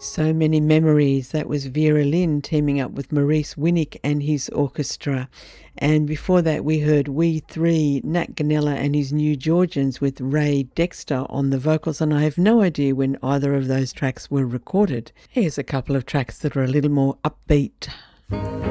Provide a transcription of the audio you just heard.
So Many Memories. That was Vera Lynn teaming up with Maurice Winnick and his orchestra. And before that we heard We Three, Nat Ganella and his New Georgians with Ray Dexter on the vocals, and I have no idea when either of those tracks were recorded. Here's a couple of tracks that are a little more upbeat.